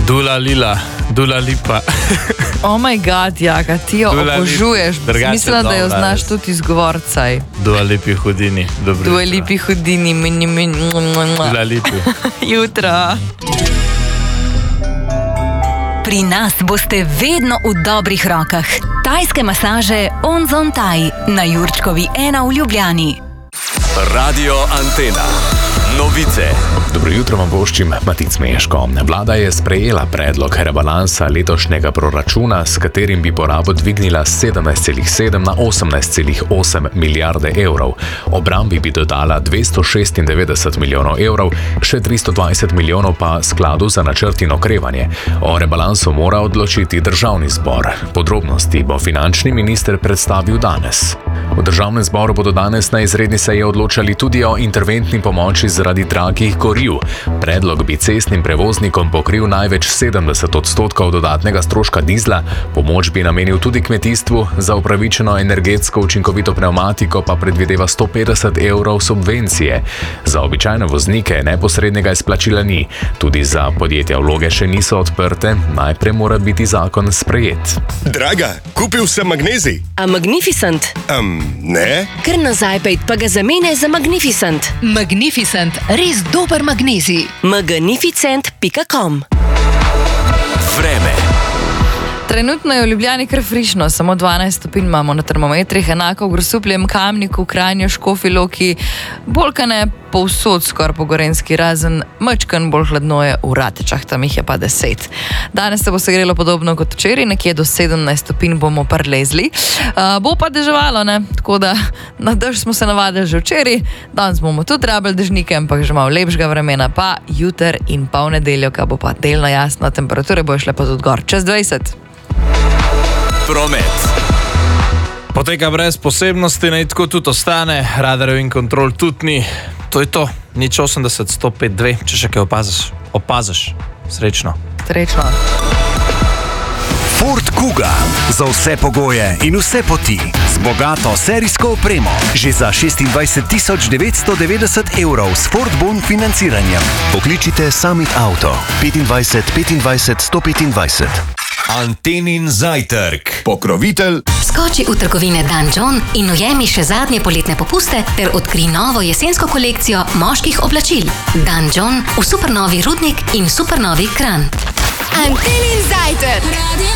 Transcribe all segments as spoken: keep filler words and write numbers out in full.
Dula Lila, Dula Lipa. Oh my god, Jaka, ti jo Dula obožuješ. Drugače Mislim, da jo dobra, znaš res. tudi izgovorcaj. Dua Lipi Hudini. Dobro Dua jutro. Lipi Hudini, mini, mini, Dula Lipi. jutro. Pri nas boste vedno v dobrih rokah. Tajske masaže Onzon Thai na Jurčkovi ena v Ljubljani. Radio Antena. Novice. Dobro jutro vam voščim, Matic Meško. Vlada je sprejela predlog rebalansa letošnjega proračuna, s katerim bi porabo dvignila s sedemnajst celih sedem na osemnajst celih osem milijarde evrov. Obrambi bi dodala dvesto šestindevetdeset milijonov evrov, še tristo dvajset milijonov pa skladu za načrt in okrevanje. O rebalansu mora odločiti državni zbor. Podrobnosti bo finančni minister predstavil danes. V državnem zboru bodo danes na izredni seji odločali tudi o interventni pomoči zaradi dragih goriv. Predlog bi cestnim prevoznikom pokril največ sedemdeset odstotkov dodatnega stroška dizla, pomoč bi namenil tudi kmetijstvu, za upravičeno energetsko učinkovito pnevmatiko pa predvideva sto petdeset evrov subvencije. Za običajne voznike neposrednega izplačila ni. Tudi za podjetja vloge še niso odprte, najprej mora biti zakon sprejet. Draga, kupil sem magnezij. A Magnificent? Um, ne? Kar nazaj pejt pa ga zamene za Magnificent. Magnificent, res dober magnezij. magnificent pika com. Vreme. Trenutno je v Ljubljani kar frišno, samo dvanajst stopinj imamo na termometrih, enako v Grosupljem, Kamniku, Kranju, Škofji Loki, bolkane povsod skoraj po Gorenjski, razen majčken bolj hladno je v Ratečah, tam jih je pa deset. Danes se bo segrelo podobno kot včeraj, nekje do sedemnajst stopinj bomo prlezli. Uh, bo pa deževalo, ne? Tako da na dež smo se navadili že včeraj, danes bomo tudi rabili dežnike, ampak že malo lepšega vremena, pa jutr in pa v nedeljo, ka bo pa delno jasno, temperature bo šle pa tudi gor, čez dvajset. Promet. Poteka brez posebnosti, naj tako tudi ostane, radarjev in kontrol tudi ni. To je to, nič osemdeset sto pet dve, če še kaj opaziš. Opaziš. Srečno. Srečno. Ford Kuga. Za vse pogoje in vse poti. Z bogato serijsko opremo. Že za šestindvajset tisoč devetsto devetdeset evrov s Ford Bon financiranjem. Pokličite Summit Auto. petindvajset petindvajset sto petindvajset. Antenin zajtrk. Pokrovitelj. Skoči v trgovine Dan John in ujemi še zadnje poletne popuste ter odkri novo jesensko kolekcijo moških oblačil. Dan John v supernovi Rudnik in supernovi Kranj. Antenin zajtrk.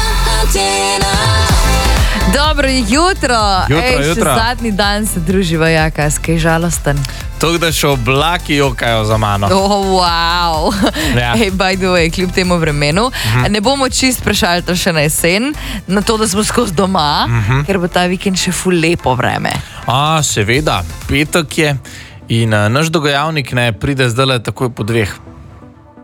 Dobro jutro. Jutro, Ej, še jutro. zadnji dan se druživa, Jaka, skaj žalosten. To, da še oblaki jokajo za mano. Oh, wow. Ja. Ej, by the way, kljub temu vremenu, uh-huh. ne bomo čist prešalili še na jesen, na to, da smo skozi doma, uh-huh. ker bo ta vikend še ful lepo vreme. A, seveda, petek je in uh, naš dogajavnik ne pride zdaj takoj po dveh.